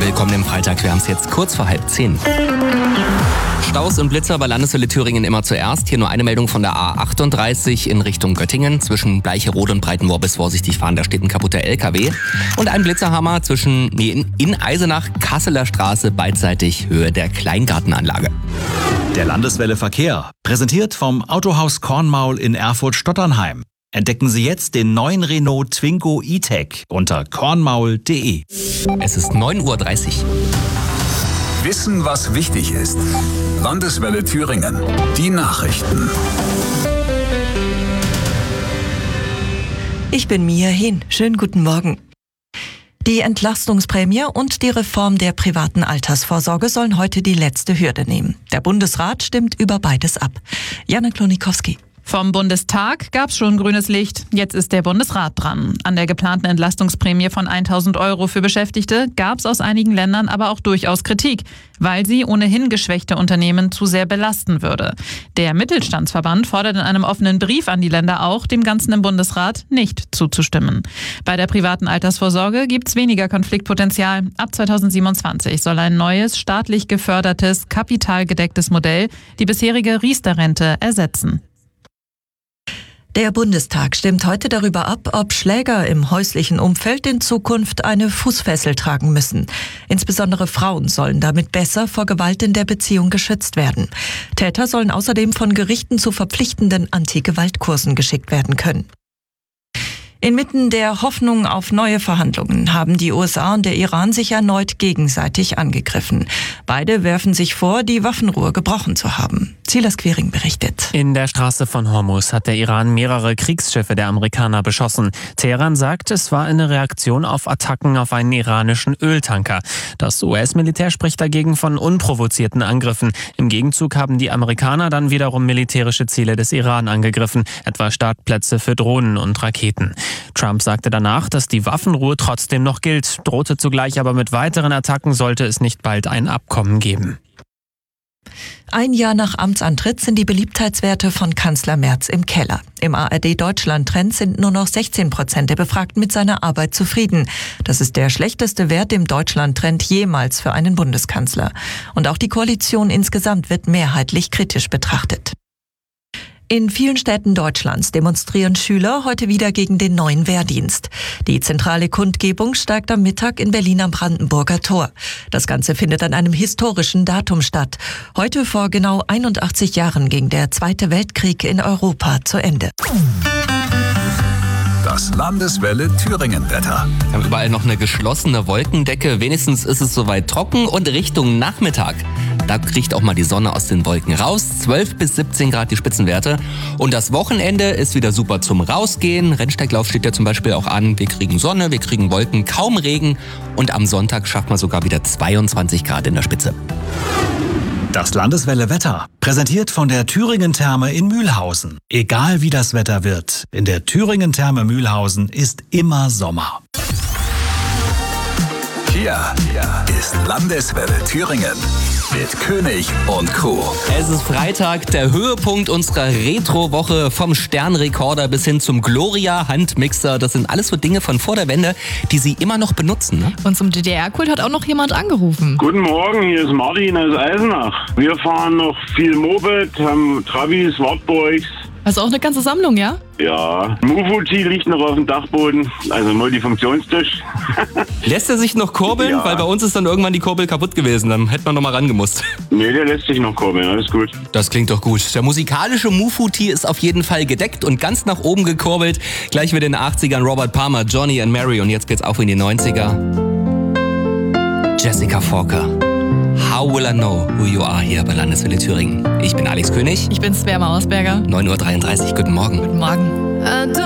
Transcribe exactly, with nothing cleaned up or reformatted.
Willkommen im Freitag, wir haben es jetzt kurz vor halb zehn. Staus und Blitzer bei Landeswelle Thüringen immer zuerst. Hier nur eine Meldung von der A achtunddreißig in Richtung Göttingen. Zwischen Bleicherode und Breitenworbis vorsichtig fahren, da steht ein kaputter L K W. Und ein Blitzerhammer zwischen nee, in, in Eisenach, Kasseler Straße, beidseitig Höhe der Kleingartenanlage. Der Landeswelle Verkehr, präsentiert vom Autohaus Kornmaul in Erfurt-Stotternheim. Entdecken Sie jetzt den neuen Renault Twingo E-Tech unter kornmaul punkt de. Es ist neun Uhr dreißig. Wissen, was wichtig ist. Landeswelle Thüringen. Die Nachrichten. Ich bin Mia Hin. Schönen guten Morgen. Die Entlastungsprämie und die Reform der privaten Altersvorsorge sollen heute die letzte Hürde nehmen. Der Bundesrat stimmt über beides ab. Jana Klonikowski. Vom Bundestag gab's schon grünes Licht. Jetzt ist der Bundesrat dran. An der geplanten Entlastungsprämie von tausend Euro für Beschäftigte gab's aus einigen Ländern aber auch durchaus Kritik, weil sie ohnehin geschwächte Unternehmen zu sehr belasten würde. Der Mittelstandsverband fordert in einem offenen Brief an die Länder auch, dem Ganzen im Bundesrat nicht zuzustimmen. Bei der privaten Altersvorsorge gibt's weniger Konfliktpotenzial. Ab zweitausendsiebenundzwanzig soll ein neues, staatlich gefördertes, kapitalgedecktes Modell die bisherige Riester-Rente ersetzen. Der Bundestag stimmt heute darüber ab, ob Schläger im häuslichen Umfeld in Zukunft eine Fußfessel tragen müssen. Insbesondere Frauen sollen damit besser vor Gewalt in der Beziehung geschützt werden. Täter sollen außerdem von Gerichten zu verpflichtenden Anti-Gewalt-Kursen geschickt werden können. Inmitten der Hoffnung auf neue Verhandlungen haben die U S A und der Iran sich erneut gegenseitig angegriffen. Beide werfen sich vor, die Waffenruhe gebrochen zu haben. Silas Quiring berichtet. In der Straße von Hormuz hat der Iran mehrere Kriegsschiffe der Amerikaner beschossen. Teheran sagt, es war eine Reaktion auf Attacken auf einen iranischen Öltanker. Das U S-Militär spricht dagegen von unprovozierten Angriffen. Im Gegenzug haben die Amerikaner dann wiederum militärische Ziele des Iran angegriffen, etwa Startplätze für Drohnen und Raketen. Trump sagte danach, dass die Waffenruhe trotzdem noch gilt, drohte zugleich aber mit weiteren Attacken, sollte es nicht bald ein Abkommen geben. Ein Jahr nach Amtsantritt sind die Beliebtheitswerte von Kanzler Merz im Keller. Im A R D-Deutschland-Trend sind nur noch sechzehn Prozent der Befragten mit seiner Arbeit zufrieden. Das ist der schlechteste Wert im Deutschland-Trend jemals für einen Bundeskanzler. Und auch die Koalition insgesamt wird mehrheitlich kritisch betrachtet. In vielen Städten Deutschlands demonstrieren Schüler heute wieder gegen den neuen Wehrdienst. Die zentrale Kundgebung steigt am Mittag in Berlin am Brandenburger Tor. Das Ganze findet an einem historischen Datum statt. Heute vor genau einundachtzig Jahren ging der Zweite Weltkrieg in Europa zu Ende. Das Landeswelle Thüringen-Wetter. Wir haben überall noch eine geschlossene Wolkendecke. Wenigstens ist es soweit trocken und Richtung Nachmittag. Da kriegt auch mal die Sonne aus den Wolken raus. zwölf bis siebzehn Grad die Spitzenwerte. Und das Wochenende ist wieder super zum Rausgehen. Rennsteiglauf steht ja zum Beispiel auch an. Wir kriegen Sonne, wir kriegen Wolken, kaum Regen. Und am Sonntag schafft man sogar wieder zweiundzwanzig Grad in der Spitze. Das Landeswelle Wetter, präsentiert von der Thüringen-Therme in Mühlhausen. Egal wie das Wetter wird, in der Thüringen-Therme Mühlhausen ist immer Sommer. Hier, hier ist Landeswelle Thüringen mit König und Co. Es ist Freitag, der Höhepunkt unserer Retro-Woche, vom Sternrekorder bis hin zum Gloria-Handmixer. Das sind alles so Dinge von vor der Wende, die Sie immer noch benutzen, ne? Und zum D D R-Kult hat auch noch jemand angerufen. Guten Morgen, hier ist Martin aus Eisenach. Wir fahren noch viel Moped, haben Travis, Wartburgs. Also auch eine ganze Sammlung, ja? Ja, Mufuti liegt noch auf dem Dachboden, also Multifunktionstisch. Lässt er sich noch kurbeln? Ja. Weil bei uns ist dann irgendwann die Kurbel kaputt gewesen. Dann hätte man noch mal rangemusst. Nee, der lässt sich noch kurbeln, alles gut. Das klingt doch gut. Der musikalische Mufuti ist auf jeden Fall gedeckt und ganz nach oben gekurbelt. Gleich mit den achtzigern Robert Palmer, Johnny and Mary. Und jetzt geht's auch in die neunziger. Jessica Falker. How will I know who you are hier bei Landeswelle Thüringen? Ich bin Alex König. Ich bin Svea Mausberger. neun Uhr dreiunddreißig. Guten Morgen. Guten Morgen.